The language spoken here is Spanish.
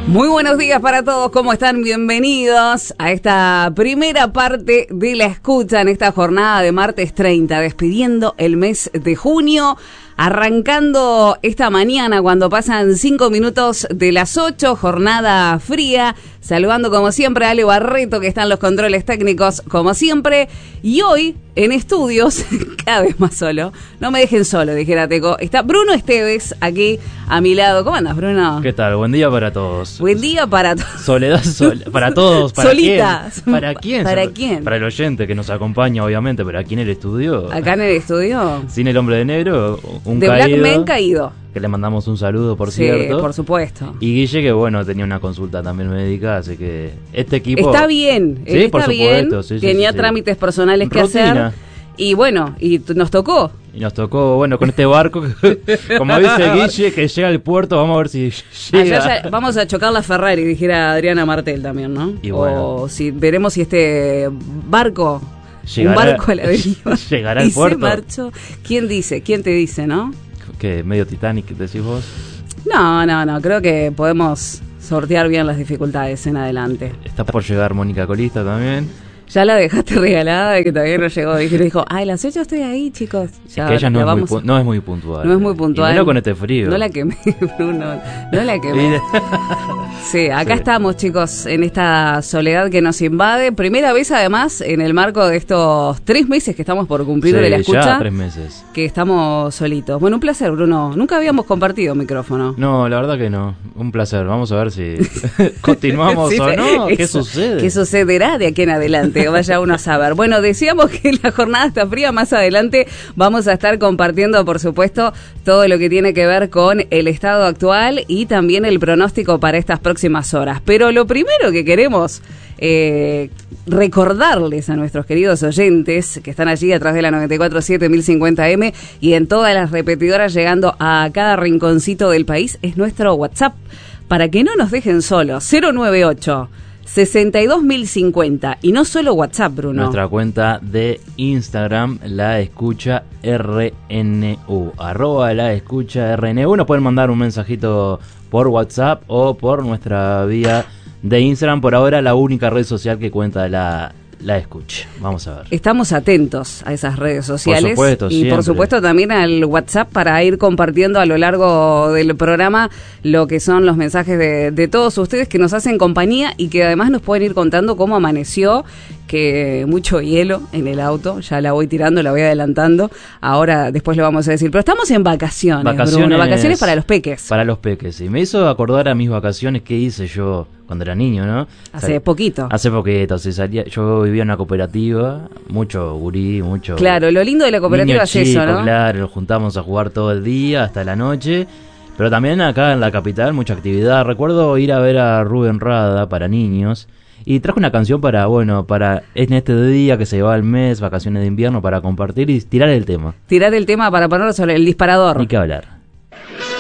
Muy buenos días para todos, ¿cómo están? Bienvenidos a esta primera parte de la escucha en esta jornada de martes 30, despidiendo el mes de junio, arrancando esta mañana cuando pasan 5 minutos de las 8, jornada fría, saludando como siempre a Ale Barreto, que está en los controles técnicos como siempre, y hoy en estudios, cada vez más solo, no me dejen solo, dijera Teco, está Bruno Esteves aquí a mi lado. ¿Cómo andas, Bruno? ¿Qué tal? Buen día para todos. Buen día para todos. Soledad para todos. ¿Para Solitas. quién? ¿Para quién? ¿Para quién? Para el oyente que nos acompaña, obviamente, pero aquí en el estudio. Acá en el estudio. Sin el hombre de negro, un de caído. Black Men caído. Que le mandamos un saludo, por sí, cierto. Por supuesto. Y Guille, que bueno, tenía una consulta también médica, así que este equipo... Está bien. Sí, está por supuesto. Sí, tenía sí. trámites personales que Rutina. hacer. Y bueno, y nos tocó. Y nos tocó, bueno, con este barco, como dice Guille, que llega al puerto, vamos a ver si llega. Allá vamos a chocar la Ferrari, dijera Adriana Martel también, ¿no? Y bueno. O si veremos si este barco, Llegará, un barco a la deriva, llegará al puerto. Se marchó. ¿Quién dice? ¿Quién te dice, no? ¿Qué? ¿Medio Titanic, decís vos? No, creo que podemos sortear bien las dificultades en adelante. Está por llegar Mónica Colista también. Ya la dejaste regalada de que todavía no llegó. Dijo, ay, las 8 estoy ahí, chicos. Ya, es que ella no es muy puntual. No es muy puntual. Y menos con este frío. No la quemé, Bruno. No la quemé. Sí, acá estamos, chicos, en esta soledad que nos invade. Primera vez, además, en el marco de estos 3 meses que estamos por cumplir de la escucha. Ya 3 meses. Que estamos solitos. Bueno, un placer, Bruno. Nunca habíamos compartido micrófono. No, la verdad que no. Un placer. Vamos a ver si continuamos sí, o no. ¿Qué sucede? ¿Qué sucederá de aquí en adelante? Vaya uno a saber. Bueno, decíamos que la jornada está fría. Más adelante vamos a estar compartiendo, por supuesto, todo lo que tiene que ver con el estado actual y también el pronóstico para estas próximas horas. Pero lo primero que queremos recordarles a nuestros queridos oyentes que están allí atrás de la 94.7 1050M y en todas las repetidoras llegando a cada rinconcito del país es nuestro WhatsApp para que no nos dejen solos. 098 62050 y no solo WhatsApp, Bruno. Nuestra cuenta de Instagram, La Escucha RNU, @La Escucha RNU. Nos pueden mandar un mensajito por WhatsApp o por nuestra vía de Instagram. Por ahora la única red social que cuenta la escucha. Vamos a ver. Estamos atentos a esas redes sociales. Por supuesto, y siempre. Por supuesto también al WhatsApp para ir compartiendo a lo largo del programa lo que son los mensajes de todos ustedes que nos hacen compañía y que además nos pueden ir contando cómo amaneció, que mucho hielo en el auto, ya la voy tirando, la voy adelantando, ahora después lo vamos a decir, pero estamos en vacaciones, Bruno, vacaciones para los peques. Para los peques, sí. Me hizo acordar a mis vacaciones que hice yo cuando era niño, ¿no? Hace poquito, sí, salía, yo vivía en una cooperativa, mucho gurí, mucho... Claro, lo lindo de la cooperativa es eso, ¿no? Claro, nos juntamos a jugar todo el día, hasta la noche, pero también acá en la capital mucha actividad. Recuerdo ir a ver a Rubén Rada para niños, y traje una canción para en este día que se va el mes, vacaciones de invierno, para compartir y tirar el tema. Tirar el tema para ponerlo sobre el disparador. Ni que hablar.